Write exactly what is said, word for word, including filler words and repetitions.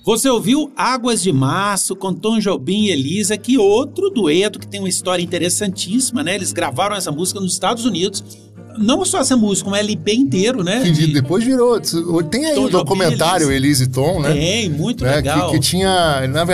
Você ouviu Águas de Março com Tom Jobim e Elisa, que outro dueto que tem uma história interessantíssima, né? Eles gravaram essa música nos Estados Unidos. Não só essa música, como L P inteiro, né? Que de, depois virou. Tem aí o um documentário, Elisa e Tom, né? Tem, muito né? legal. Que, que tinha, na verdade,